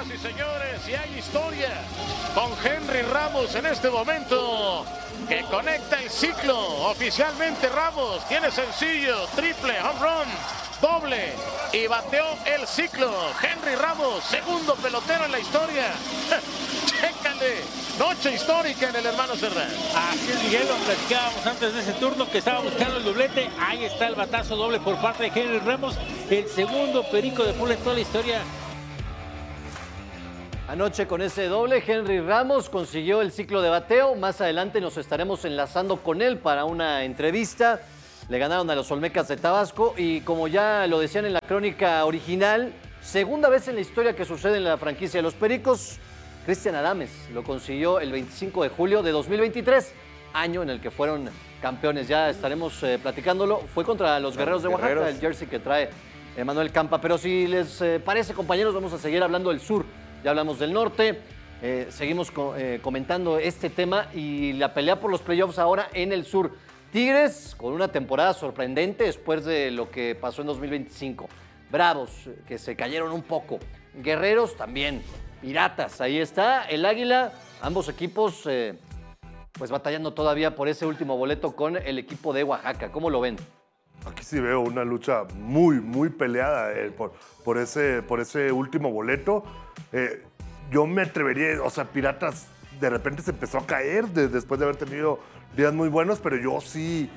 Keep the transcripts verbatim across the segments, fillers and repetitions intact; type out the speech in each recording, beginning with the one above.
y señores, y hay historia con Henry Ramos en este momento, que conecta el ciclo. Oficialmente Ramos tiene sencillo, triple, home run, doble y bateó el ciclo. Henry Ramos, segundo pelotero en la historia. Chécale, noche histórica en el hermano Cerdán. Así es, Miguel, lo platicábamos antes de ese turno que estaba buscando el doblete. Ahí está el batazo doble por parte de Henry Ramos, el segundo perico de Puebla en toda la historia. Anoche con ese doble, Henry Ramos consiguió el ciclo de bateo. Más adelante nos estaremos enlazando con él para una entrevista. Le ganaron a los Olmecas de Tabasco y, como ya lo decían en la crónica original, segunda vez en la historia que sucede en la franquicia de los Pericos. Cristian Adames lo consiguió el veinticinco de julio de dos mil veintitrés, año en el que fueron campeones. Ya estaremos eh, platicándolo. Fue contra los Guerreros de Oaxaca, Guerreros. El jersey que trae Manuel Campa. Pero si les eh, parece, compañeros, vamos a seguir hablando del sur. Ya hablamos del norte, eh, seguimos co eh, comentando este tema y la pelea por los playoffs ahora en el sur. Tigres con una temporada sorprendente después de lo que pasó en dos mil veinticinco. Bravos, que se cayeron un poco. Guerreros también. Piratas, ahí está. El Águila, ambos equipos eh, pues batallando todavía por ese último boleto con el equipo de Oaxaca. ¿Cómo lo ven? Aquí sí veo una lucha muy, muy peleada eh, por, por, ese, por ese último boleto. Eh, yo me atrevería, o sea, Piratas de repente se empezó a caer de, después de haber tenido días muy buenos, pero yo sí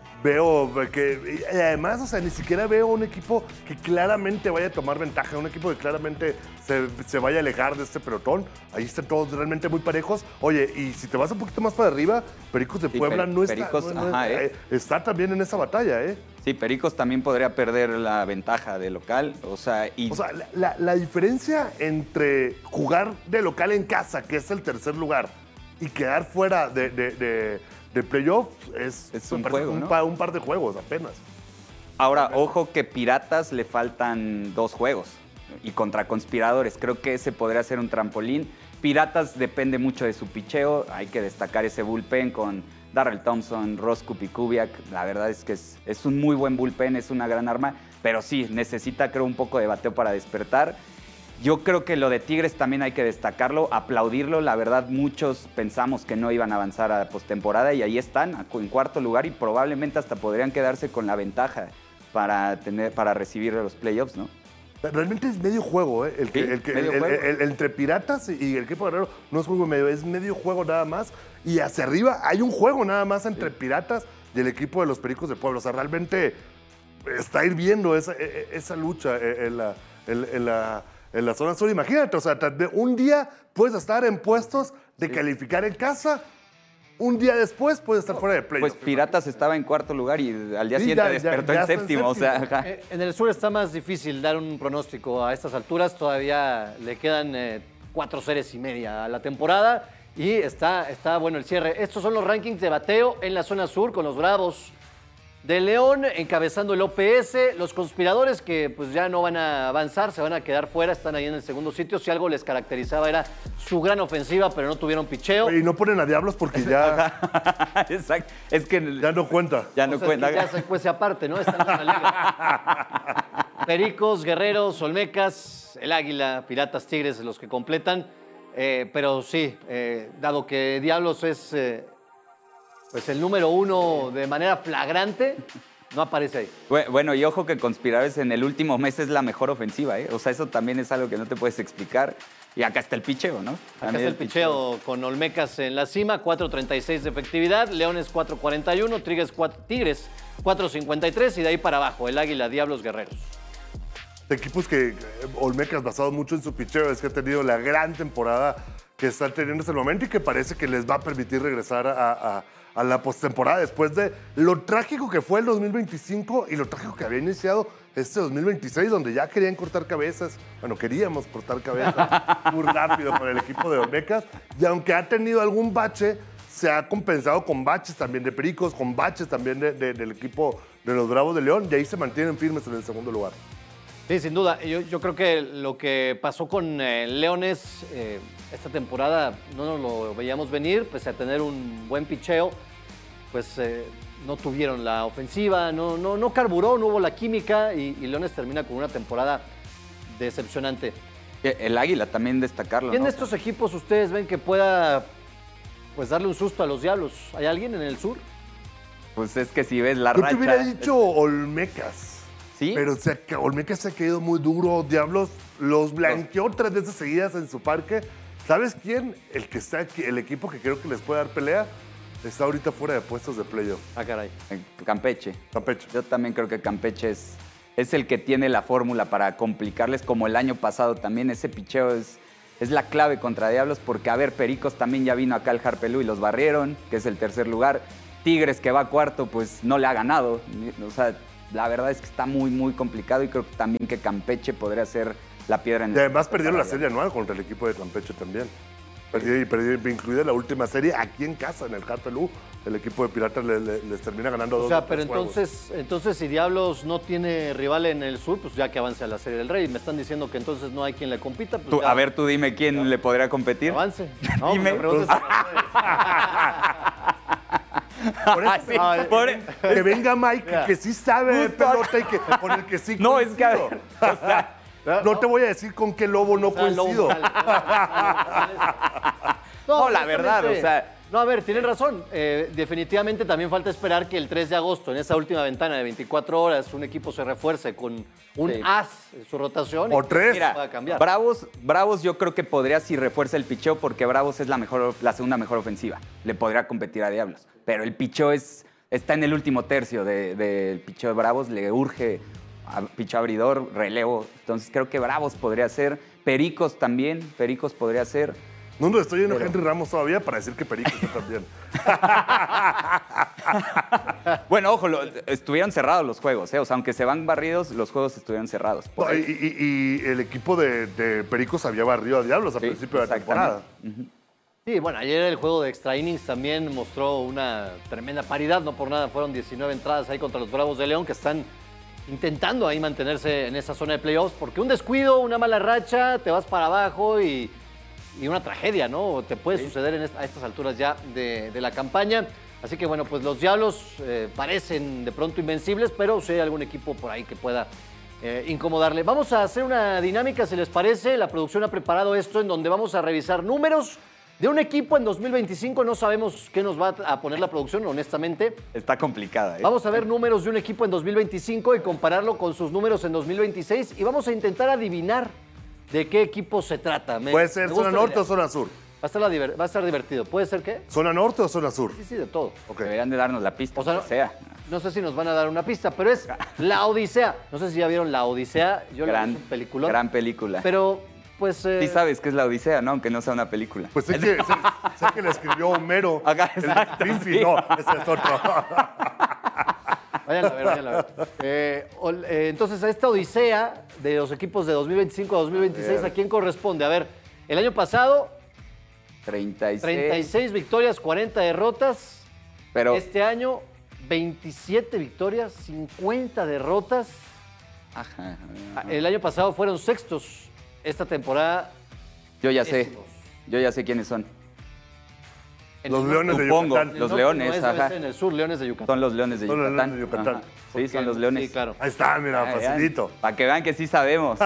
veo que, y además, o sea, ni siquiera veo un equipo que claramente vaya a tomar ventaja, un equipo que claramente se, se vaya a alejar de este pelotón. Ahí están todos realmente muy parejos. Oye, y si te vas un poquito más para arriba, Pericos de Puebla sí, per, no, está, Pericos, no, ajá, eh, eh. está también en esa batalla, ¿eh? Sí, Pericos también podría perder la ventaja de local, o sea... Y... O sea, la, la, la diferencia entre jugar de local en casa, que es el tercer lugar, y quedar fuera de... de, de de playoff es, es un, juego, un, ¿no? pa, un par de juegos apenas. Ahora, ojo que Piratas le faltan dos juegos y contra Conspiradores. Creo que ese podría ser un trampolín. Piratas depende mucho de su picheo. Hay que destacar ese bullpen con Darrell Thompson, Roscoe y Kubiak. La verdad es que es, es un muy buen bullpen, es una gran arma. Pero sí, necesita, creo, un poco de bateo para despertar. Yo creo que lo de Tigres también hay que destacarlo, aplaudirlo. La verdad, muchos pensamos que no iban a avanzar a postemporada y ahí están, en cuarto lugar, y probablemente hasta podrían quedarse con la ventaja para, tener, para recibir los playoffs, ¿no? Realmente es medio juego, ¿eh? El que, sí, el que, medio el, juego. El, el, el, entre Piratas y el equipo Guerrero no es juego medio, es medio juego nada más. Y hacia arriba hay un juego nada más entre sí. Piratas y el equipo de los Pericos de Puebla. O sea, realmente está hirviendo esa, esa lucha en la... En, en la en la zona sur, imagínate, o sea, un día puedes estar en puestos de sí. calificar en casa, un día después puedes estar fuera de playoff. Pues Piratas estaba en cuarto lugar y al día sí, siguiente ya, despertó ya, ya en séptimo, en séptimo. O sea, en el sur está más difícil dar un pronóstico a estas alturas, todavía le quedan eh, cuatro series y media a la temporada y está, está bueno el cierre. Estos son los rankings de bateo en la zona sur con los Bravos de León encabezando el O P S, los Conspiradores que pues ya no van a avanzar, se van a quedar fuera, están ahí en el segundo sitio. Si algo les caracterizaba era su gran ofensiva, pero no tuvieron picheo. Y no ponen a Diablos porque ya... Exacto. Es que ya no cuenta. Ya no o sea, cuenta. Es que ya se cuece aparte, ¿no? Están en la liga. Pericos, Guerreros, Olmecas, el Águila, Piratas, Tigres, los que completan. Eh, pero sí, eh, dado que Diablos es... Eh, pues el número uno de manera flagrante, no aparece ahí. Bueno, y ojo que Conspiradores en el último mes es la mejor ofensiva, ¿eh? O sea, eso también es algo que no te puedes explicar. Y acá está el picheo, ¿no? Acá también está el picheo, picheo con Olmecas en la cima, cuatro treinta y seis de efectividad, Leones cuatro cuarenta y uno, Tigres cuatro cincuenta y tres y de ahí para abajo, el Águila, Diablos, Guerreros. De equipos que Olmecas basado mucho en su picheo, es que ha tenido la gran temporada que están teniendo hasta el momento y que parece que les va a permitir regresar a... a a la postemporada después de lo trágico que fue el dos mil veinticinco y lo trágico que había iniciado este dos mil veintiséis, donde ya querían cortar cabezas. Bueno, queríamos cortar cabezas muy rápido con el equipo de Olmecas. Y aunque ha tenido algún bache, se ha compensado con baches también de Pericos, con baches también de, de, del equipo de los Bravos de León, y ahí se mantienen firmes en el segundo lugar. Sí, sin duda. Yo, yo creo que lo que pasó con eh, Leones eh, esta temporada no nos lo veíamos venir, pese a tener un buen picheo, pues eh, no tuvieron la ofensiva, no, no, no carburó, no hubo la química y, y Leones termina con una temporada decepcionante. El Águila también destacarlo. ¿Quién ¿no? de estos equipos ustedes ven que pueda pues darle un susto a los Diablos? ¿Hay alguien en el sur? Pues es que si ves la Yo racha. te hubiera dicho Olmecas. ¿Sí? Pero se ha- Olmecas se ha caído muy duro. Diablos los blanqueó tres veces seguidas en su parque. ¿Sabes quién? El que está aquí, el equipo que creo que les puede dar pelea, está ahorita fuera de puestos de playoff. Ah, caray. En Campeche. Campeche. Yo también creo que Campeche es, es el que tiene la fórmula para complicarles, como el año pasado también. Ese picheo es, es la clave contra Diablos, porque, a ver, Pericos también ya vino acá al Harpelú y los barrieron, que es el tercer lugar. Tigres, que va cuarto, pues no le ha ganado. O sea, la verdad es que está muy, muy complicado y creo que también que Campeche podría ser la piedra en Y el... además perdieron la para serie anual contra el equipo de Campeche también. Perdió, y perdió, incluida la última serie aquí en casa, en el Harpelú. El equipo de Piratas le- le- les termina ganando dos. O sea, de pero tres juegos. entonces, entonces si Diablos no tiene rival en el sur, pues ya que avance a la Serie del Rey. Me están diciendo que entonces no hay quien le compita. Pues Tú- ya a ver, tú dime quién le podría competir. avance. No, Dime. pues la pregunta Por eso, Sí, Ah, por- que venga Mike, Mira. que sí sabe de Justo. pelota y que, con el que sí No, es que, a coincido. ver, o sea, No te voy a decir con qué lobo no es- Ah, coincido. No, la verdad, honestamente, o sea- No, a ver, tienen razón. Eh, definitivamente también falta esperar que el tres de agosto, en esa última ventana de veinticuatro horas, un equipo se refuerce con un Sí. as en su rotación. O y tres. pueda Mira, cambiar. Bravos, Bravos yo creo que podría si refuerza el picheo, porque Bravos es la, mejor, la segunda mejor ofensiva. Le podría competir a Diablos. Pero el picheo es, está en el último tercio de- del picheo de Bravos. Le urge a picheo abridor, relevo. Entonces creo que Bravos podría ser. Pericos también. Pericos podría ser. No, no, estoy en Pero- Henry Ramos todavía para decir que Perico yo también. Bueno, ojo, lo- estuvieron cerrados los juegos. ¿eh? O sea, aunque se van barridos, los juegos estuvieron cerrados. Por No, ahí. y, y- y el equipo de, de Pericos había barrido a Diablos al Sí, principio de la exactamente. temporada. Sí, bueno, ayer el juego de extra innings también mostró una tremenda paridad, no por nada fueron diecinueve entradas ahí contra los Bravos de León que están intentando ahí mantenerse en esa zona de playoffs, porque un descuido, una mala racha, te vas para abajo y, y una tragedia, ¿no? Te puede suceder en esta- a estas alturas ya de, de la campaña. Así que bueno, pues los Diablos eh, parecen de pronto invencibles, pero si hay algún equipo por ahí que pueda eh, incomodarle. Vamos a hacer una dinámica, si les parece. La producción ha preparado esto en donde vamos a revisar números de un equipo en dos mil veinticinco. No sabemos qué nos va a poner la producción, honestamente. Está complicada. ¿eh? Vamos a ver números de un equipo en dos mil veinticinco y compararlo con sus números en dos mil veintiséis y vamos a intentar adivinar de qué equipo se trata. Me- Puede ser me zona gusta la norte idea. o zona sur. Va a, estar la diver- va a estar divertido. ¿Puede ser qué? ¿Zona norte o zona sur? Sí, sí, de todo. Ok. Deberían de darnos la pista, O sea, o sea. no sé si nos van a dar una pista, pero es La Odisea. No sé si ya vieron La Odisea. Yo la Gran, vi, es un peliculón. gran película. Pero, pues... eh, Sí sabes que es la Odisea, ¿no? Aunque no sea una película. Pues sé que, sé, sé que le escribió Homero. Acá, el exacto, Fifi. sí. No, ese es otro. Vayan a ver, vayan a ver. Eh, ol- eh, entonces, a esta odisea de los equipos de dos mil veinticinco a dos mil veintiséis, ¿a quién corresponde? A ver, el año pasado, treinta y seis. treinta y seis victorias, cuarenta derrotas. Pero Este año, veintisiete victorias, cincuenta derrotas. ajá, Ah, ajá. El año pasado fueron sextos. Esta temporada, yo ya sé. décimos. Yo ya sé quiénes son. en Los el Leones norte- de Supongo. Yucatán. en el Los norte Leones, no es, debe ajá. ser en el sur, Leones de Yucatán. Son los Leones de Son los Yucatán. Leones de Yucatán. Ajá. Sí, Porque- son los Leones. Sí, claro. Ahí está, mira, facilito. Para que vean que sí sabemos.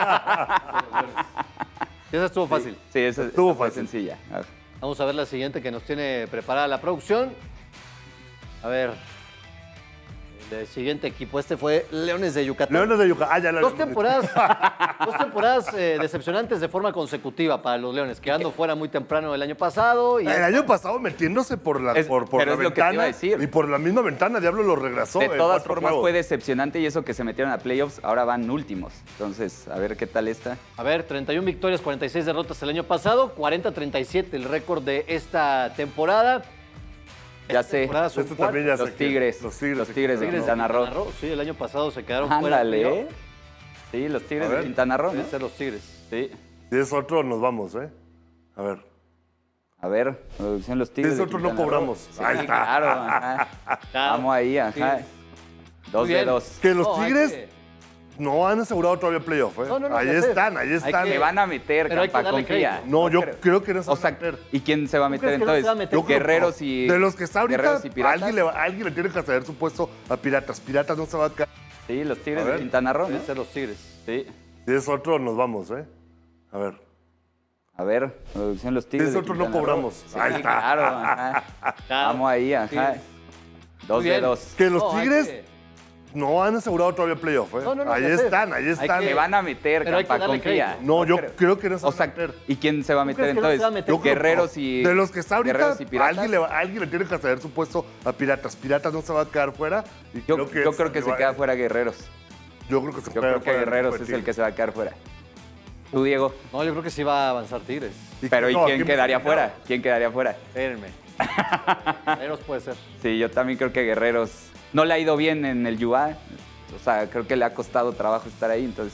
Esa estuvo fácil. Sí, eso Estuvo esa fue fácil. sencilla. Ajá. Vamos a ver la siguiente que nos tiene preparada la producción. A ver. El siguiente equipo. Este fue Leones de Yucatán. Leones de Yucatán. Ah, ya la Dos temporadas, dos temporadas eh, decepcionantes de forma consecutiva para los Leones, quedando fuera muy temprano el año pasado. Y El año pasado metiéndose por la, Es- por, por pero la es lo que te ventana. iba a decir. Y por la misma ventana, Diablo lo regresó. De en todas cuatro formas juegos. fue decepcionante y eso que se metieron a playoffs, ahora van últimos. Entonces, a ver qué tal está. A ver, treinta y una victorias, cuarenta y seis derrotas el año pasado, cuarenta a treinta y siete el récord de esta temporada. Ya Esta sé. temporada son Este cuatro. también ya sé Los que- Tigres. Los Tigres. Los Tigres de Tigres de Quintana Roo. Roo. Sí, el año pasado se quedaron fuera. Ándale, del ¿eh? Sí, los Tigres A de ver. Quintana Roo, ¿no? Deben ser los Tigres. Sí. Si es otro, nos vamos, ¿eh? A ver. A ver, producción Los Tigres. Si es de otro, no Quintana Roo. cobramos. Sí, Ahí está. claro, ajá. Claro. Vamos ahí, ajá. Tigres. Dos Muy de bien. dos. Que los No, hay Tigres que- no han asegurado todavía playoff, ¿eh? No, no, no, ahí ya sé. están, ahí Hay están. que- Se van a meter, Pero hay que Campa, darle confía. crédito. No, yo creo. creo que no se O van a sea, meter. ¿y quién se va a meter crees que no se entonces? va a meter? Yo creo- Guerreros y De los que está ahorita, Guerreros y Piratas. alguien le, va- alguien le tiene que ceder su puesto a Piratas. Piratas no se va a caer. Sí, los Tigres A de ver. Quintana Roo, ¿no? Deben ser los Tigres. Sí. Si es otro, nos vamos, ¿eh? A A ver. A ver, producción Los Tigres. de Nosotros no Quintana Roo. cobramos. Sí, Ahí está. claro, ajá. Claro. Vamos ahí, ajá. Sí. Dos Muy de bien. dos. Que los No, hay Tigres que- no han asegurado todavía playoff, ¿eh? No, no, no, ahí ya sé. están, ahí Hay están. que- Se van a meter, Pero hay que Campa, darle confía. crédito. No, yo creo. creo que no se O van a sea, meter. ¿y quién se va a meter crees que no se entonces? va a meter? Yo creo- Guerreros y De los que está ahorita, Guerreros y Piratas. alguien le, alguien le tiene que ceder su puesto a Piratas. Piratas no se va a quedar fuera. Y Yo, creo que, yo creo que se va- queda fuera Guerreros. Yo creo que se Yo queda creo que fuera del Guerreros equipo es de el que se va a quedar fuera. Tú, Uh. Diego. No, yo creo que sí va a avanzar Tigres. Tigres. Pero ¿y No, quién ¿quién quedaría más? fuera? ¿Quién quedaría fuera? Espérenme. Guerreros puede ser. Sí, yo también creo que Guerreros no le ha ido bien en el U A. O sea, creo que le ha costado trabajo estar ahí, entonces